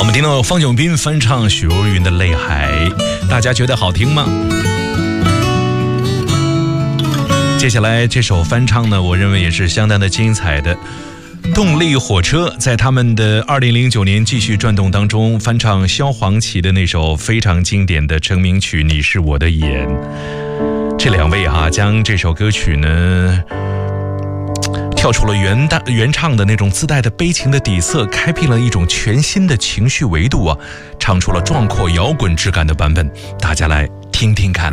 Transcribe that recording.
我们听到方炯斌翻唱许茹芸的《泪海》，大家觉得好听吗？接下来这首翻唱呢，我认为也是相当的精彩的。动力火车在他们的2009年继续转动当中翻唱萧煌奇的那首非常经典的成名曲《你是我的眼》。这两位将这首歌曲呢跳出了原唱的那种自带的悲情的底色，开辟了一种全新的情绪维度唱出了壮阔摇滚质感的版本，大家来听听看。